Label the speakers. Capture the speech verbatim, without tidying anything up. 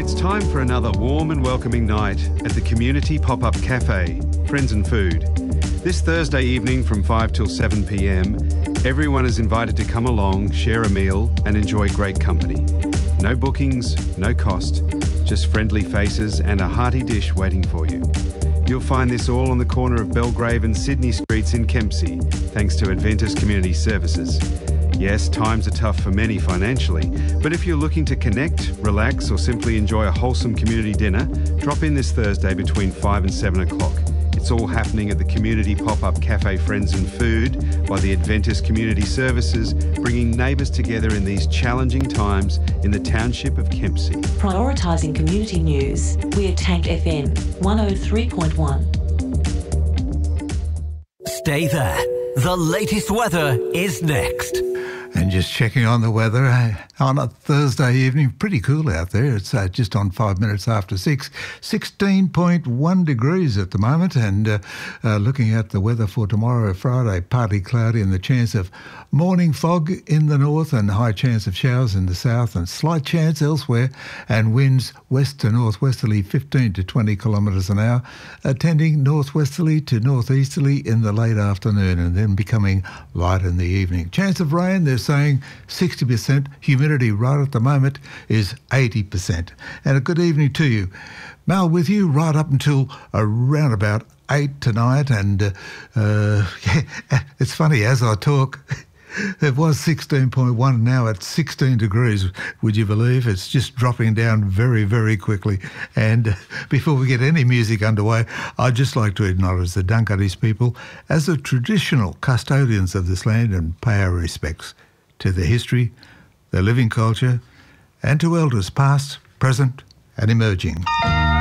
Speaker 1: It's time for another warm and welcoming night at the Community Pop-Up Cafe, Friends and Food. This Thursday evening from five till seven p m, everyone is invited to come along, share a meal and enjoy great company. No bookings, no cost, just friendly faces and a hearty dish waiting for you. You'll find this all on the corner of Belgrave and Sydney Streets in Kempsey, thanks to Adventus Community Services. Yes, times are tough for many financially, but if you're looking to connect, relax or simply enjoy a wholesome community dinner, drop in this Thursday between five and seven o'clock. It's all happening at the Community Pop-Up Cafe Friends and Food by the Adventus Community Services, bringing neighbours together in these challenging times in the township of Kempsey.
Speaker 2: Prioritising community news, we're Tank F M one oh three point one.
Speaker 3: Stay there. The latest weather is next.
Speaker 4: And just checking on the weather uh, on a Thursday evening, pretty cool out there. It's uh, just on five minutes after six, sixteen point one degrees at the moment. And uh, uh, looking at the weather for tomorrow, Friday, partly cloudy and the chance of morning fog in the north and high chance of showers in the south and slight chance elsewhere, and winds west to northwesterly fifteen to twenty kilometres an hour, uh, tending northwesterly to northeasterly in the late afternoon and then becoming light in the evening. Chance of rain, there's saying sixty percent. Humidity right at the moment is eighty percent. And a good evening to you. Mal with you right up until around about eight tonight. And uh, uh, yeah, it's funny, as I talk, it was sixteen point one, now it's sixteen degrees, would you believe? It's just dropping down very, very quickly. And uh, before we get any music underway, I'd just like to acknowledge the Dunkatis people as the traditional custodians of this land and pay our respects to their history, their living culture, and to elders past, present and emerging.